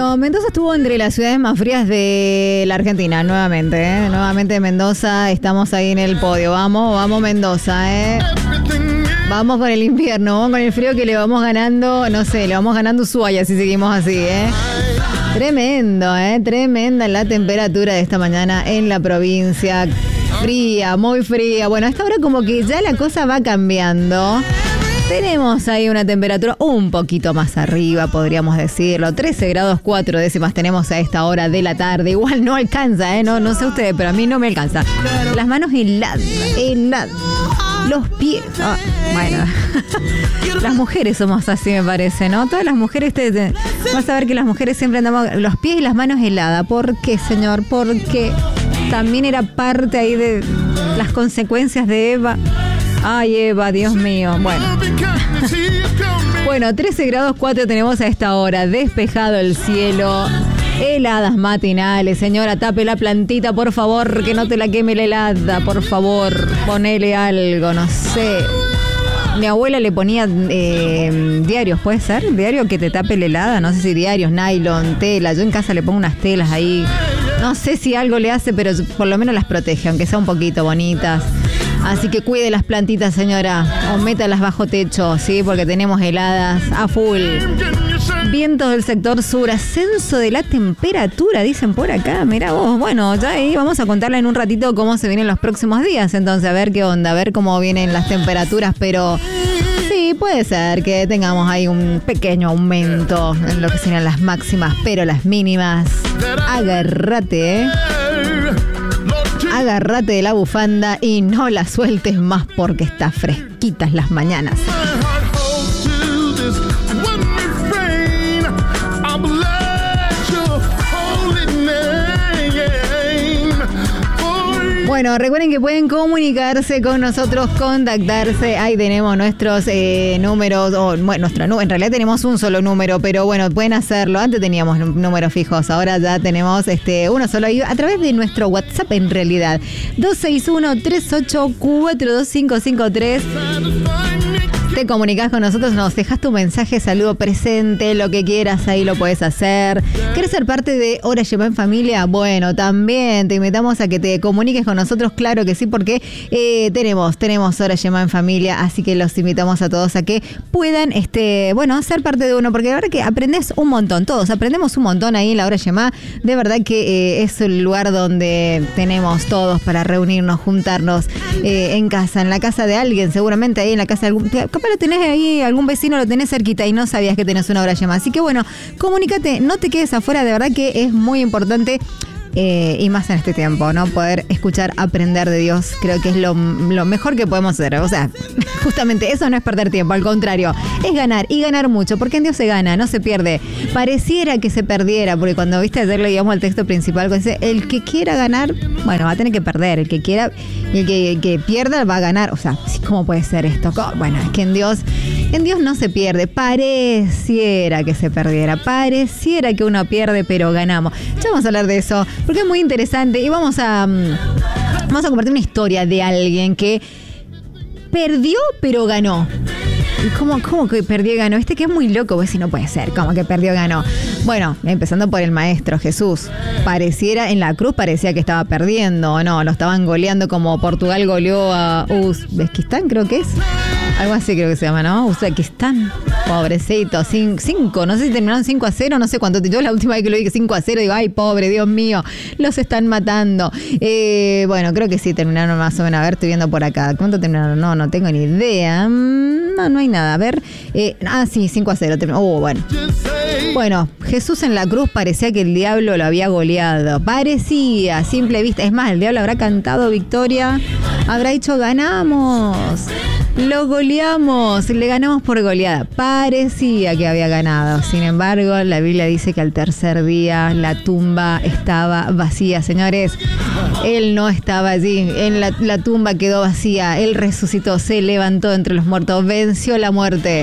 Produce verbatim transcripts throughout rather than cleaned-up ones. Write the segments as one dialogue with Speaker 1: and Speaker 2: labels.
Speaker 1: Bueno, Mendoza estuvo entre las ciudades más frías de la Argentina, nuevamente, ¿eh? Nuevamente Mendoza, estamos ahí en el podio. Vamos, vamos Mendoza, ¿eh? Vamos con el invierno, vamos con el frío que le vamos ganando, no sé, le vamos ganando Ushuaia si seguimos así, ¿eh? Tremendo, ¿eh? Tremenda la temperatura de esta mañana en la provincia. Fría, muy fría. Bueno, a esta hora como que ya la cosa va cambiando. Tenemos ahí una temperatura un poquito más arriba, podríamos decirlo. trece grados cuatro décimas tenemos a esta hora de la tarde. Igual no alcanza, ¿eh? No, no sé ustedes, pero a mí no me alcanza. Las manos heladas, heladas. Los pies. Oh, bueno. Las mujeres somos así, me parece, ¿no? Todas las mujeres, te, te, vas a ver que las mujeres siempre andamos los pies y las manos heladas. ¿Por qué, señor? Porque también era parte ahí de las consecuencias de Eva. Ay, Eva, Dios mío. Bueno. Bueno, trece grados cuatro tenemos a esta hora. Despejado el cielo. Heladas matinales. Señora, tape la plantita, por favor, que no te la queme la helada. Por favor, ponele algo, no sé. Mi abuela le ponía eh, diarios, ¿puede ser? Diario que te tape la helada. No sé si diarios, nylon, tela. Yo en casa le pongo unas telas ahí. No sé si algo le hace, pero por lo menos las protege, aunque sea un poquito bonitas. Así que cuide las plantitas, señora, o métalas bajo techo, ¿sí? Porque tenemos heladas a full. Vientos del sector sur, ascenso de la temperatura, dicen por acá. Mirá vos, bueno, ya ahí vamos a contarle en un ratito cómo se vienen los próximos días. Entonces, a ver qué onda, a ver cómo vienen las temperaturas, pero sí, puede ser que tengamos ahí un pequeño aumento en lo que serían las máximas, pero las mínimas. Agárrate, ¿eh? Agárrate de la bufanda y no la sueltes más porque está fresquitas las mañanas. Bueno, recuerden que pueden comunicarse con nosotros, contactarse. Ahí tenemos nuestros eh, números, o bueno, nuestro, en realidad tenemos un solo número, pero bueno, pueden hacerlo. Antes teníamos números fijos, ahora ya tenemos este uno solo ahí a través de nuestro WhatsApp en realidad. dos seis uno, tres ocho cuatro dos cinco cinco tres. Te comunicas con nosotros, nos dejas tu mensaje, saludo presente, lo que quieras, ahí lo puedes hacer. ¿Quieres ser parte de Hora Yemá en Familia? Bueno, también te invitamos a que te comuniques con nosotros, claro que sí, porque eh, tenemos, tenemos Hora Yemá en Familia, así que los invitamos a todos a que puedan, este, bueno, ser parte de uno, porque la verdad que aprendes un montón, todos aprendemos un montón ahí en la Hora Yemá. De verdad que eh, es el lugar donde tenemos todos para reunirnos, juntarnos eh, en casa, en la casa de alguien, seguramente ahí en la casa de algún... Capaz lo tenés ahí, algún vecino lo tenés cerquita y no sabías que tenés una Hora Yemá. Así que bueno, comunícate, no te quedes afuera, de verdad que es muy importante. Eh, y más en este tiempo, ¿no? Poder escuchar, aprender de Dios, creo que es lo, lo mejor que podemos hacer. O sea, justamente eso no es perder tiempo, al contrario, es ganar y ganar mucho, porque en Dios se gana, no se pierde. Pareciera que se perdiera, porque cuando viste ayer leíamos el texto principal, que dice, el que quiera ganar, bueno, va a tener que perder, el que quiera, y el que, el que pierda va a ganar. O sea, ¿cómo puede ser esto? Bueno, es que en Dios, en Dios no se pierde, pareciera que se perdiera, pareciera que uno pierde, pero ganamos. Ya vamos a hablar de eso, porque es muy interesante y vamos a, vamos a compartir una historia de alguien que perdió pero ganó. ¿Cómo, cómo que perdió y ganó? Este que es muy loco, pues si no puede ser, como que perdió y ganó. Bueno, empezando por el maestro Jesús. Pareciera, en la cruz parecía que estaba perdiendo, ¿o no? Lo estaban goleando como Portugal goleó a Uzbekistán, creo que es. Algo así creo que se llama, ¿no? Uzbekistán. Pobrecito, cinco, no sé si terminaron cinco a cero, no sé cuánto. Yo la última vez que lo dije cinco a cero, digo, ay, pobre, Dios mío, los están matando. Eh, bueno, creo que sí, terminaron más o menos. A ver, estoy viendo por acá. ¿Cuánto terminaron? No, no tengo ni idea. No, no hay nada. A ver. Eh, ah, sí, cinco a cero. Oh, bueno. Bueno, Jesús en la cruz parecía que el diablo lo había goleado. Parecía, a simple vista. Es más, el diablo habrá cantado victoria. Habrá dicho, ganamos. Lo goleamos, le ganamos por goleada. Parecía que había ganado. Sin embargo, la Biblia dice que al tercer día la tumba estaba vacía. Señores, él no estaba allí. En la, la tumba quedó vacía. Él resucitó, se levantó entre los muertos, venció la muerte.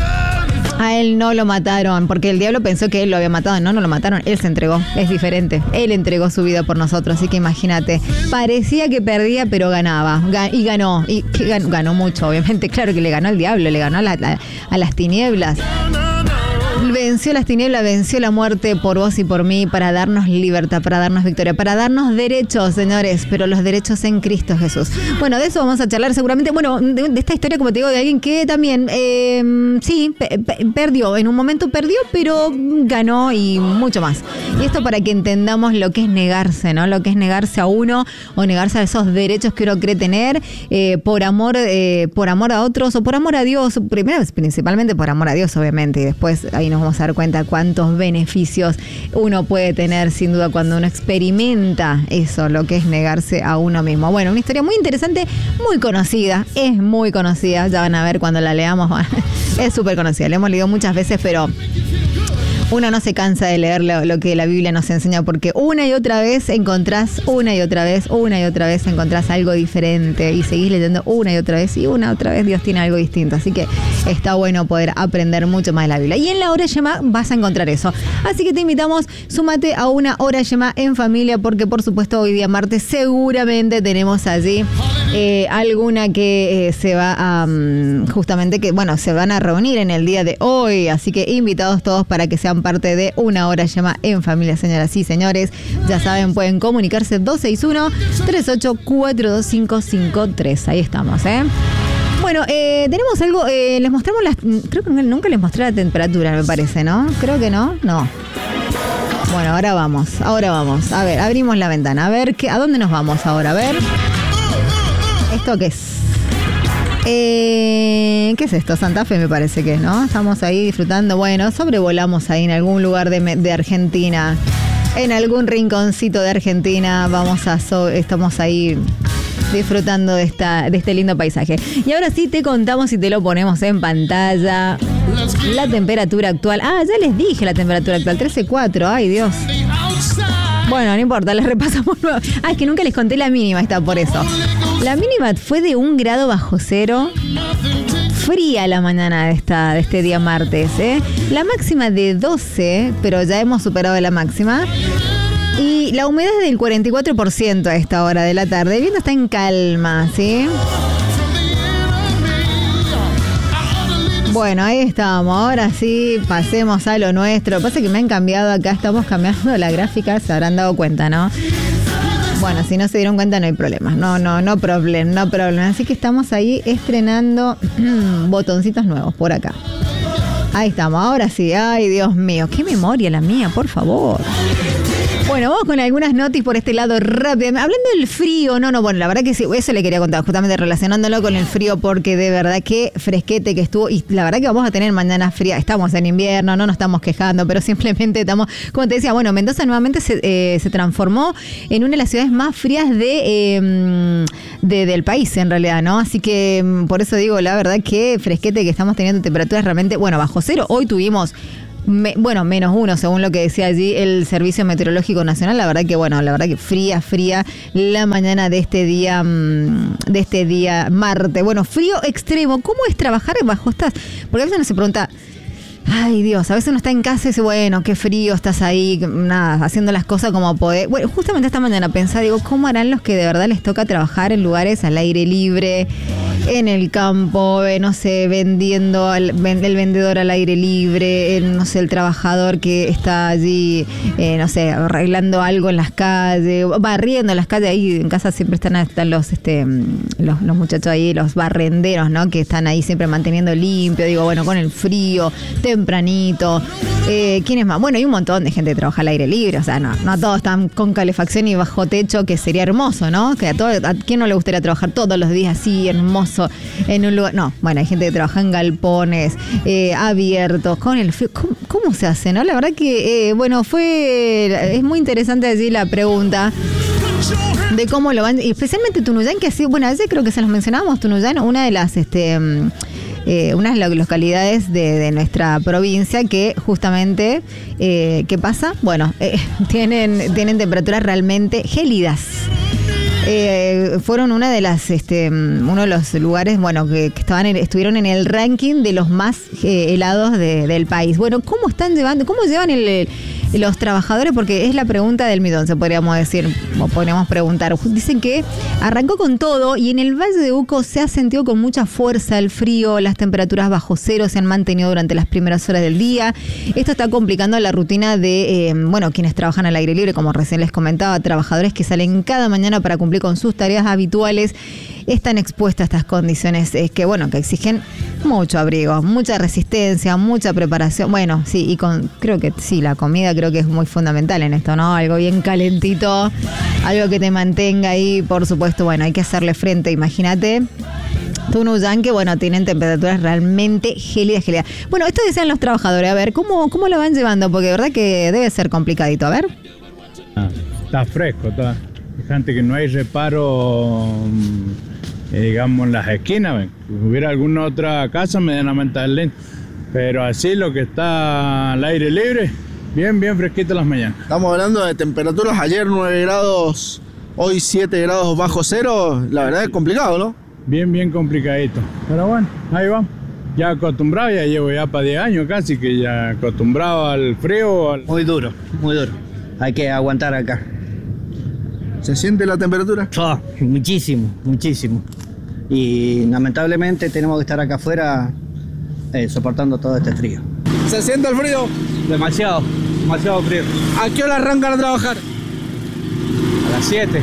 Speaker 1: A él no lo mataron, porque el diablo pensó que él lo había matado. No, no lo mataron, él se entregó. Es diferente. Él entregó su vida por nosotros, así que imagínate. Parecía que perdía, pero ganaba. Y ganó. Y ganó, ganó mucho, obviamente. Claro que le ganó al diablo, le ganó a, la, a, a las tinieblas. venció las tinieblas, venció la muerte por vos y por mí, para darnos libertad, para darnos victoria, para darnos derechos, señores, pero los derechos en Cristo Jesús. Bueno, de eso vamos a charlar seguramente. Bueno, de, de esta historia, como te digo, de alguien que también, eh, sí, pe- pe- perdió, en un momento perdió, pero ganó y mucho más. Y esto para que entendamos lo que es negarse, ¿no? Lo que es negarse a uno o negarse a esos derechos que uno cree tener eh, por amor, eh, por amor a otros o por amor a Dios. Primero, principalmente por amor a Dios, obviamente, y después ahí nos vamos a dar cuenta cuántos beneficios uno puede tener, sin duda, cuando uno experimenta eso, lo que es negarse a uno mismo. Bueno, una historia muy interesante, muy conocida, es muy conocida, ya van a ver cuando la leamos, es súper conocida, la hemos leído muchas veces, pero uno no se cansa de leer lo, lo que la Biblia nos enseña, porque una y otra vez encontrás, una y otra vez, una y otra vez encontrás algo diferente y seguís leyendo una y otra vez y una y otra vez Dios tiene algo distinto. Así que está bueno poder aprender mucho más de la Biblia. Y en la Hora Yemá vas a encontrar eso. Así que te invitamos, súmate a una Hora Yemá en familia, porque por supuesto hoy día martes seguramente tenemos allí eh, alguna que eh, se va a, um, justamente que, bueno, se van a reunir en el día de hoy. Así que invitados todos para que sean parte de una Hora Yemá en familia, señoras y señores. Ya saben, pueden comunicarse dos seis uno, tres ocho cuatro dos cinco cinco tres. Ahí estamos, ¿eh? Bueno, eh, tenemos algo, eh, les mostramos las, creo que nunca les mostré la temperatura, me parece, ¿no? Creo que no, no. Bueno, ahora vamos, ahora vamos. A ver, abrimos la ventana, a ver, qué, ¿a dónde nos vamos ahora? A ver. ¿Esto qué es? Eh, ¿Qué es esto? Santa Fe me parece que es, ¿no? Estamos ahí disfrutando. Bueno, sobrevolamos ahí en algún lugar de, de Argentina, en algún rinconcito de Argentina. Vamos a so, estamos ahí disfrutando de esta de este lindo paisaje. Y ahora sí te contamos y te lo ponemos en pantalla. La temperatura actual. Ah, ya les dije la temperatura actual, trece coma cuatro. Ay, Dios. Bueno, no importa, les repasamos luego. Ah, es que nunca les conté la mínima, está por eso. La mínima fue de un grado bajo cero. Fría la mañana de, esta, de este día martes, ¿eh? La máxima de doce, pero ya hemos superado la máxima. Y la humedad es del cuarenta y cuatro por ciento a esta hora de la tarde. El viento está en calma, ¿sí? Bueno, ahí estamos. Ahora sí, pasemos a lo nuestro. Pasa que me han cambiado acá, estamos cambiando la gráfica, se habrán dado cuenta, ¿no? Bueno, si no se dieron cuenta no hay problema. No, no, no problem, no problem. Así que estamos ahí estrenando botoncitos nuevos por acá. Ahí estamos, ahora sí. Ay, Dios mío, qué memoria la mía, por favor. Bueno, vamos con algunas notis por este lado rápidamente. Hablando del frío, no, no, bueno, la verdad que sí, eso le quería contar, justamente relacionándolo con el frío, porque de verdad que fresquete que estuvo, y la verdad que vamos a tener mañana fría. Estamos en invierno, no nos estamos quejando, pero simplemente estamos, como te decía, bueno, Mendoza nuevamente se, eh, se transformó en una de las ciudades más frías de, eh, de del país, en realidad, ¿no? Así que por eso digo, la verdad que fresquete que estamos teniendo, temperaturas realmente, bueno, bajo cero. Hoy tuvimos Me, bueno, menos uno, según lo que decía allí el Servicio Meteorológico Nacional. La verdad que, bueno, la verdad que fría, fría la mañana de este día, de este día martes. Bueno, frío extremo. ¿Cómo es trabajar bajo estas? Porque a veces uno se pregunta, ay, Dios, a veces uno está en casa y dice, bueno, qué frío, estás ahí, nada, haciendo las cosas como poder. Bueno, justamente esta mañana pensaba, digo, ¿cómo harán los que de verdad les toca trabajar en lugares al aire libre, en el campo, eh, no sé, vendiendo, al, el vendedor al aire libre, el, no sé, el trabajador que está allí, eh, no sé, arreglando algo en las calles, barriendo las calles? Ahí en casa siempre están, están los, este, los, los muchachos ahí, los barrenderos, ¿no? Que están ahí siempre manteniendo limpio, digo, bueno, con el frío, tempranito. Eh, ¿Quién es más? Bueno, hay un montón de gente que trabaja al aire libre, o sea, no, no todos están con calefacción y bajo techo, que sería hermoso, ¿no? Que a, todo, a quién no le gustaría trabajar todos los días así, hermoso, en un lugar. No, bueno, hay gente que trabaja en galpones, eh, abiertos, con el frío. ¿Cómo, cómo se hace, no? La verdad que, eh, bueno, fue, es muy interesante allí la pregunta de cómo lo van, y especialmente Tunuyán, que así, bueno, a veces creo que se los mencionábamos, Tunuyán, una de las, este... Eh, unas localidades de, de nuestra provincia que justamente, eh, ¿qué pasa? Bueno, eh, tienen, tienen temperaturas realmente gélidas. Eh, fueron una de las, este, uno de los lugares, bueno, que, que estaban en, estuvieron en el ranking de los más eh, helados de, del país. Bueno, ¿cómo están llevando, cómo llevan el, los trabajadores, porque es la pregunta del millón, se podríamos decir, o podríamos preguntar. Dicen que arrancó con todo y en el Valle de Uco se ha sentido con mucha fuerza el frío, las temperaturas bajo cero se han mantenido durante las primeras horas del día. Esto está complicando la rutina de, eh, bueno, quienes trabajan al aire libre, como recién les comentaba, trabajadores que salen cada mañana para cumplir con sus tareas habituales. Están expuestas a estas condiciones eh, que, bueno, que exigen mucho abrigo, mucha resistencia, mucha preparación. Bueno, sí, y con creo que sí, la comida creo que es muy fundamental en esto, ¿no? Algo bien calentito, algo que te mantenga ahí, por supuesto, bueno, hay que hacerle frente, imagínate. Tunuyán, que bueno, tienen temperaturas realmente gélidas, gélidas. Bueno, esto decían los trabajadores, a ver, ¿cómo, cómo lo van llevando? Porque de verdad que debe ser complicadito, a ver.
Speaker 2: Ah, está fresco, está. Fíjate que no hay reparo, eh, digamos, en las esquinas, ¿ven? Si hubiera alguna otra casa, medianamente lento. Pero así lo que está al aire libre, bien, bien fresquito las mañanas.
Speaker 3: Estamos hablando de temperaturas, ayer nueve grados, hoy siete grados bajo cero, la verdad es complicado, ¿no?
Speaker 2: Bien, bien complicadito. Pero bueno, ahí vamos. Ya acostumbrado, ya llevo ya para diez años casi, que ya acostumbrado al frío. Al...
Speaker 4: Muy duro, muy duro. Hay que aguantar acá.
Speaker 3: ¿Se siente la temperatura?
Speaker 4: Oh, muchísimo, muchísimo. Y lamentablemente tenemos que estar acá afuera eh, soportando todo este frío.
Speaker 3: ¿Se siente el frío?
Speaker 4: Demasiado, demasiado frío.
Speaker 3: ¿A qué hora arrancan a trabajar?
Speaker 4: A las siete.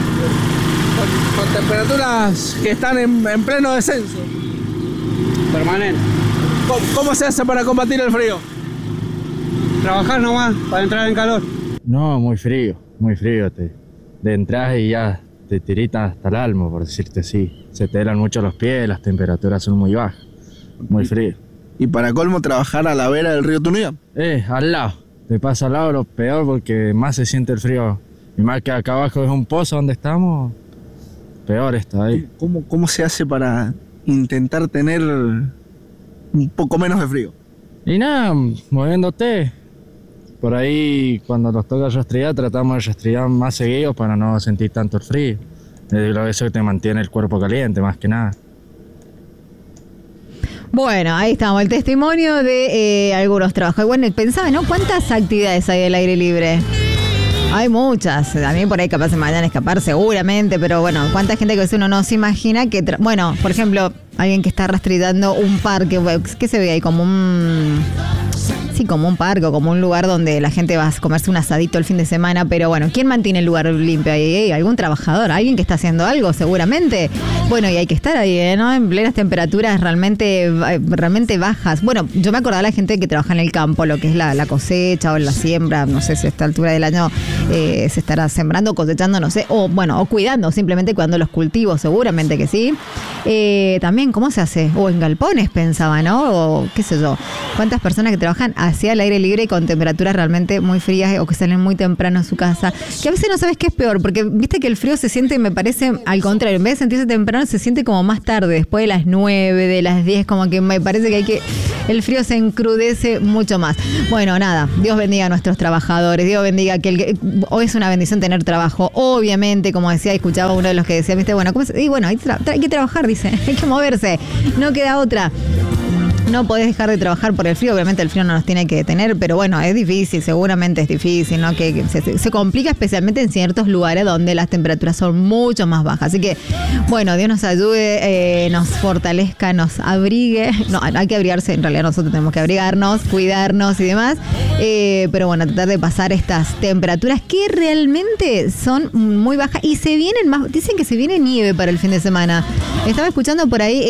Speaker 3: Con, con temperaturas que están en, en pleno descenso.
Speaker 4: Permanente.
Speaker 3: ¿Cómo, ¿Cómo se hace para combatir el frío?
Speaker 4: Trabajar nomás para entrar en calor.
Speaker 5: No, muy frío, muy frío. Te, de entrar y ya te tiritas hasta el alma, por decirte así. Se te helan mucho los pies, las temperaturas son muy bajas, muy frío.
Speaker 3: Y para colmo, trabajar a la vera del río Tunuyán.
Speaker 5: Eh, al lado. Te pasa al lado lo peor porque más se siente el frío. Y más que acá abajo es un pozo donde estamos, peor está ahí.
Speaker 3: ¿Cómo, cómo se hace para intentar tener un poco menos de frío?
Speaker 5: Y nada, moviéndote. Por ahí, cuando nos toca rastrear, tratamos de rastrear más seguido para no sentir tanto el frío. Es lo eso que te mantiene el cuerpo caliente, más que nada.
Speaker 1: Bueno, ahí estamos, el testimonio de eh, algunos trabajos. Bueno, pensaba, ¿no? ¿Cuántas actividades hay al aire libre? Hay muchas. A mí por ahí capaz se me vayan a escapar seguramente, pero bueno, ¿cuánta gente que uno no se imagina que... Tra- bueno, por ejemplo, alguien que está rastreando un parque, ¿qué se ve ahí? Como un... Sí, como un parque o como un lugar donde la gente va a comerse un asadito el fin de semana, pero bueno, ¿quién mantiene el lugar limpio ahí? ¿Algún trabajador? ¿Alguien que está haciendo algo? Seguramente. Bueno, y hay que estar ahí, ¿no? En plenas temperaturas realmente, realmente bajas. Bueno, yo me acordaba de la gente que trabaja en el campo, lo que es la, la cosecha o la siembra, no sé si a esta altura del año eh, se estará sembrando, cosechando, no sé, o bueno, o cuidando, simplemente cuidando los cultivos, seguramente que sí. Eh, también, ¿cómo se hace? O en galpones, pensaba, ¿no? O qué sé yo. ¿Cuántas personas que trabajan hacia el aire libre y con temperaturas realmente muy frías o que salen muy temprano en su casa? Que a veces no sabes qué es peor, porque viste que el frío se siente, me parece, al contrario, en vez de sentirse temprano, se siente como más tarde, después de las nueve, de las diez, como que me parece que hay que... El frío se encrudece mucho más. Bueno, nada, Dios bendiga a nuestros trabajadores, Dios bendiga que el que... Hoy es una bendición tener trabajo, obviamente, como decía, escuchaba uno de los que decía, viste, bueno, ¿cómo se... y bueno, hay, tra... hay que trabajar, dice, hay que moverse, no queda otra. No podés dejar de trabajar por el frío, obviamente el frío no nos tiene que detener, pero bueno, es difícil, seguramente es difícil, ¿no? Que, que se, se complica especialmente en ciertos lugares donde las temperaturas son mucho más bajas. Así que, bueno, Dios nos ayude, eh, nos fortalezca, nos abrigue. No, hay que abrigarse, en realidad nosotros tenemos que abrigarnos, cuidarnos y demás. Eh, pero bueno, tratar de pasar estas temperaturas que realmente son muy bajas y se vienen más, dicen que se viene nieve para el fin de semana. Estaba escuchando por ahí,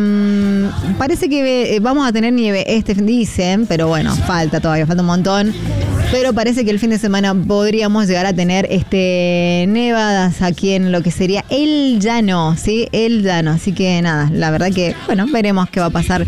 Speaker 1: eh, parece que eh, vamos a tener nieve este fin, dicen, pero bueno, falta todavía, falta un montón. Pero parece que el fin de semana podríamos llegar a tener este nevadas aquí en lo que sería el llano, ¿sí? El llano. Así que nada, la verdad que, bueno, veremos qué va a pasar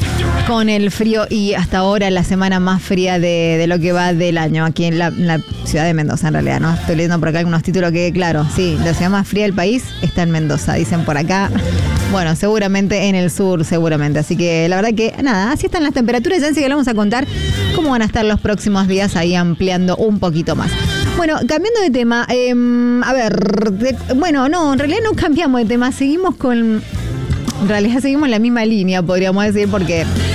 Speaker 1: con el frío y hasta ahora la semana más fría de, de lo que va del año aquí en la, en la ciudad de Mendoza, en realidad, ¿no? Estoy leyendo por acá algunos títulos que, claro, sí, la ciudad más fría del país está en Mendoza, dicen por acá. Bueno, seguramente en el sur, seguramente. Así que la verdad que, nada, así están las temperaturas. Ya enseguida le vamos a contar cómo van a estar los próximos días ahí ampliando un poquito más. Bueno, cambiando de tema, eh, a ver, de, bueno, no, en realidad no cambiamos de tema, seguimos con... En realidad seguimos en la misma línea, podríamos decir, porque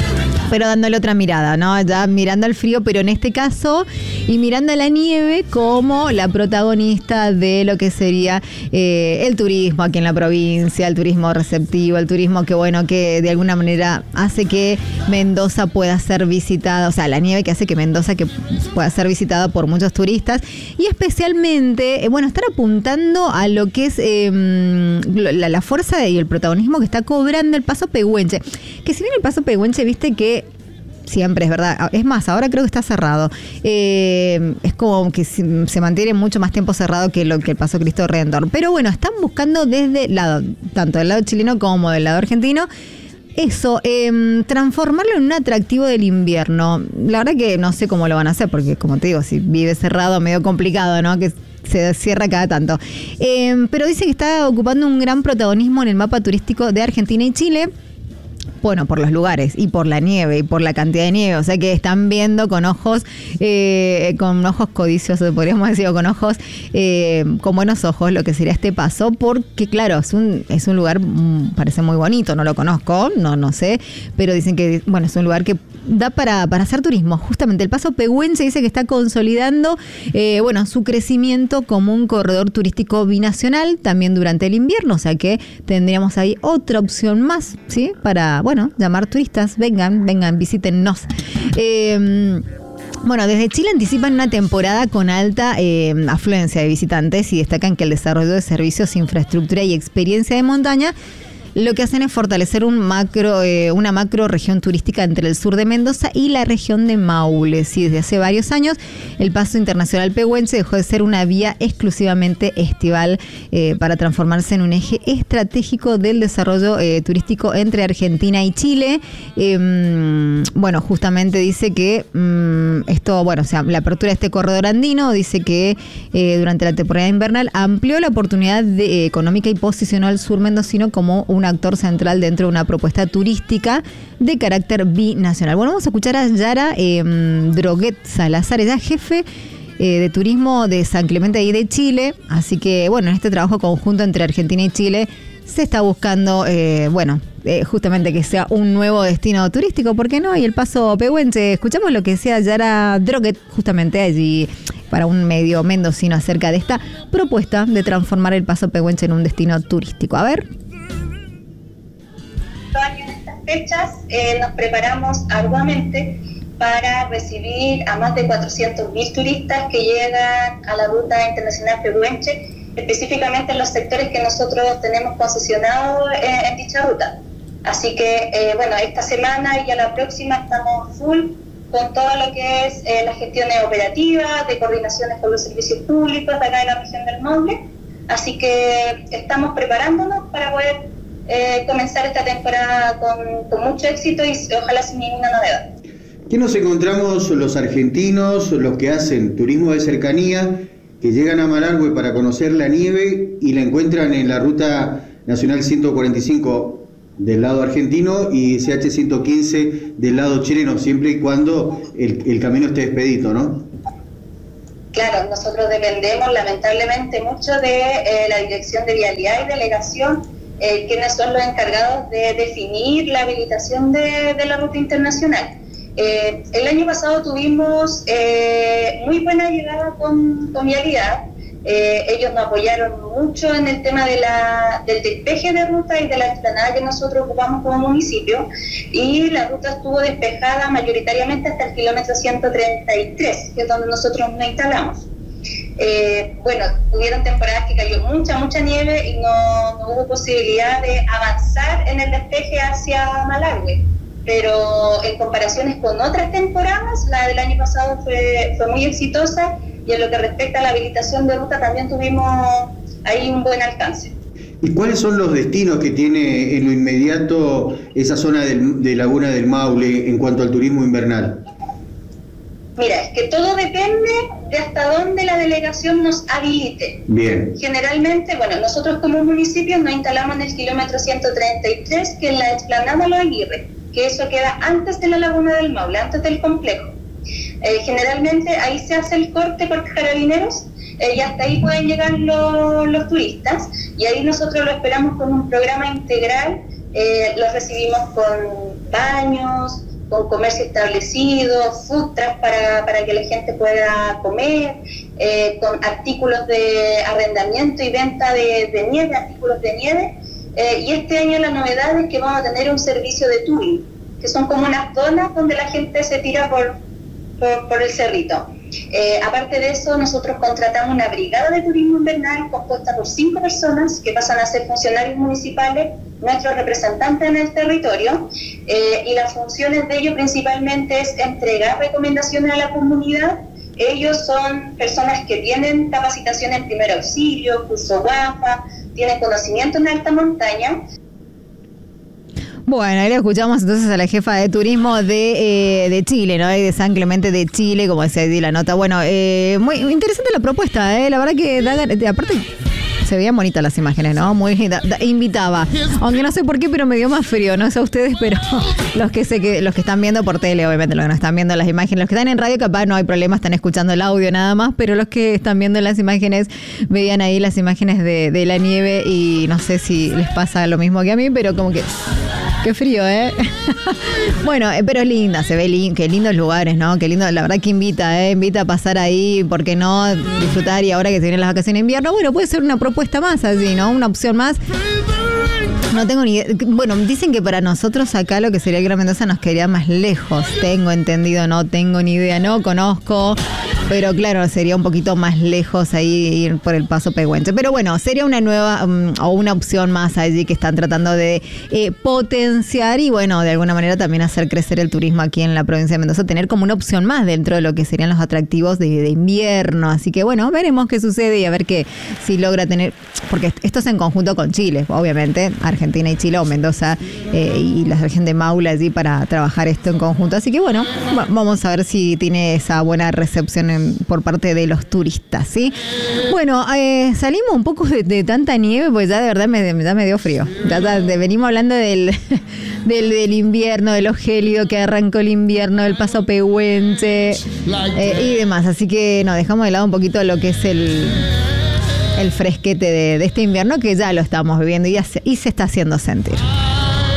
Speaker 1: pero dándole otra mirada, ¿no? Ya mirando al frío, pero en este caso, y mirando a la nieve como la protagonista de lo que sería eh, el turismo aquí en la provincia, el turismo receptivo, el turismo que, bueno, que de alguna manera hace que Mendoza pueda ser visitada, o sea, la nieve que hace que Mendoza que pueda ser visitada por muchos turistas, y especialmente, eh, bueno, estar apuntando a lo que es eh, la, la fuerza y el protagonismo que está cobrando el Paso Pehuenche, que si bien el Paso Pehuenche, viste que siempre es verdad, es más, ahora creo que está cerrado, eh, es como que se mantiene mucho más tiempo cerrado que lo que el Paso Cristo Redentor, pero bueno, están buscando desde el lado, tanto del lado chileno como del lado argentino, eso, eh, transformarlo en un atractivo del invierno. La verdad que no sé cómo lo van a hacer, porque como te digo, si vive cerrado, medio complicado, ¿no? Que se cierra cada tanto. Eh, pero dice que está ocupando un gran protagonismo en el mapa turístico de Argentina y Chile. Bueno, por los lugares y por la nieve y por la cantidad de nieve, o sea que están viendo con ojos, eh, con ojos codiciosos, podríamos decir, o con ojos, eh, con buenos ojos lo que sería este paso, porque claro, es un, es un lugar, mmm, parece muy bonito, no lo conozco, no, no sé, pero dicen que, bueno, es un lugar que da para, para hacer turismo. Justamente el Paso Pehuenche dice que está consolidando, eh, bueno, su crecimiento como un corredor turístico binacional también durante el invierno, o sea que tendríamos ahí otra opción más, ¿sí? Para, bueno, llamar turistas, vengan, vengan, visítennos. Eh, Bueno, desde Chile anticipan una temporada con alta eh, afluencia de visitantes y destacan que el desarrollo de servicios, infraestructura y experiencia de montaña lo que hacen es fortalecer un macro, eh, una macro región turística entre el sur de Mendoza y la región de Maule. Sí, desde hace varios años el Paso Internacional Pehuenche dejó de ser una vía exclusivamente estival eh, para transformarse en un eje estratégico del desarrollo eh, turístico entre Argentina y Chile. Eh, bueno, justamente dice que mm, esto, bueno, o sea, la apertura de este corredor andino dice que eh, durante la temporada invernal amplió la oportunidad de, eh, económica y posicionó al sur mendocino como un actor central dentro de una propuesta turística de carácter binacional. Bueno, vamos a escuchar a Yara eh, Droguet Salazar, ella jefe eh, de turismo de San Clemente y de Chile, así que bueno, en este trabajo conjunto entre Argentina y Chile se está buscando, eh, bueno, eh, justamente que sea un nuevo destino turístico, ¿por qué no? Y el Paso Pehuenche, escuchamos lo que decía Yara Droguet justamente allí para un medio mendocino acerca de esta propuesta de transformar el Paso Pehuenche en un destino turístico. A ver.
Speaker 6: En estas fechas eh, nos preparamos arduamente para recibir a más de cuatrocientos mil turistas que llegan a la Ruta Internacional Pehuenche, específicamente en los sectores que nosotros tenemos concesionados en, en dicha ruta. Así que, eh, bueno, esta semana y a la próxima estamos full con todo lo que es eh, las gestiones operativas, de coordinaciones con los servicios públicos de acá de la región del Maule. Así que estamos preparándonos para poder eh, comenzar esta temporada con, con mucho éxito y ojalá sin ninguna novedad.
Speaker 7: ¿Qué nos encontramos los argentinos, los que hacen turismo de cercanía, que llegan a Malargüe para conocer la nieve y la encuentran en la Ruta Nacional ciento cuarenta y cinco del lado argentino y C H ciento quince del lado chileno, siempre y cuando el, el camino esté expedito, ¿no?
Speaker 6: Claro, nosotros dependemos lamentablemente mucho de eh, la Dirección de Vialidad y Delegación, eh, quienes son los encargados de definir la habilitación de, de la ruta internacional. Eh, el año pasado tuvimos eh, muy buena llegada con, con Vialidad. Eh, ellos nos apoyaron mucho en el tema de la, del despeje de ruta y de la explanada que nosotros ocupamos como municipio, y la ruta estuvo despejada mayoritariamente hasta el kilómetro ciento treinta y tres, que es donde nosotros nos instalamos. Eh, bueno, hubieron temporadas que cayó mucha, mucha nieve y no, no hubo posibilidad de avanzar en el despeje hacia Malargüe, pero en comparaciones con otras temporadas, la del año pasado fue, fue muy exitosa. Y en lo que respecta a la habilitación de ruta también tuvimos ahí un buen alcance.
Speaker 7: ¿Y cuáles son los destinos que tiene en lo inmediato esa zona del, de Laguna del Maule en cuanto al turismo invernal?
Speaker 6: Mira, es que todo depende de hasta dónde la delegación nos habilite.
Speaker 7: Bien.
Speaker 6: Generalmente, bueno, nosotros como municipio nos instalamos en el kilómetro ciento treinta y tres, que es la explanada Los Aguirre, que eso queda antes de la Laguna del Maule, antes del complejo. Eh, generalmente ahí se hace el corte por carabineros eh, y hasta ahí pueden llegar lo, los turistas, y ahí nosotros lo esperamos con un programa integral. Eh, los recibimos con baños, con comercio establecido, food trucks para, para que la gente pueda comer, eh, con artículos de arrendamiento y venta de, de nieve, artículos de nieve. Eh, y este año la novedad es que vamos a tener un servicio de touring, que son como unas zonas donde la gente se tira por, por, por el cerrito. Eh, aparte de eso, nosotros contratamos una brigada de turismo invernal compuesta por cinco personas que pasan a ser funcionarios municipales, nuestros representantes en el territorio, eh, y las funciones de ellos principalmente es entregar recomendaciones a la comunidad. Ellos son personas que tienen capacitación en primer auxilio, curso W A F A, tienen conocimiento en alta montaña.
Speaker 1: Bueno, ahí le escuchamos entonces a la jefa de turismo de, eh, de Chile, ¿no? De San Clemente de Chile, como decía ahí la nota. Bueno, eh, muy interesante la propuesta, ¿eh? La verdad que, da, aparte, se veían bonitas las imágenes, ¿no? Muy da, da, invitaba. Aunque no sé por qué, pero me dio más frío, no sé a ustedes, pero los que sé que los que están viendo por tele, obviamente, los que no están viendo las imágenes, los que están en radio capaz no hay problema, están escuchando el audio nada más, pero los que están viendo las imágenes, veían ahí las imágenes de, de la nieve y no sé si les pasa lo mismo que a mí, pero como que... Qué frío, ¿eh? Bueno, pero es linda, se ve lindo, qué lindos lugares, ¿no? Qué lindo, la verdad que invita, ¿eh? Invita a pasar ahí, ¿por qué no? Disfrutar y ahora que se vienen las vacaciones de invierno, bueno, puede ser una propuesta más así, ¿no? Una opción más. No tengo ni idea. Bueno, dicen que para nosotros acá lo que sería el Gran Mendoza nos quedaría más lejos. Tengo entendido, no tengo ni idea, no conozco. Pero claro, sería un poquito más lejos ahí ir por el Paso Pehuenche. Pero bueno, sería una nueva um, o una opción más allí que están tratando de eh, potenciar y bueno, de alguna manera también hacer crecer el turismo aquí en la provincia de Mendoza, tener como una opción más dentro de lo que serían los atractivos de, de invierno. Así que bueno, veremos qué sucede y a ver que si logra tener, porque esto es en conjunto con Chile, obviamente, Argentina y Chile o Mendoza eh, y la región de Maule allí para trabajar esto en conjunto. Así que bueno, vamos a ver si tiene esa buena recepción en por parte de los turistas, ¿sí? Bueno, eh, salimos un poco de, de tanta nieve, pues ya de verdad me, ya me dio frío. Ya, ya de, venimos hablando del, del, del invierno, de lo gélido que arrancó el invierno, del Paso Pehuenche eh, y demás. Así que nos dejamos de lado un poquito lo que es el, el fresquete de, de este invierno que ya lo estamos viviendo y, ya se, y se está haciendo sentir.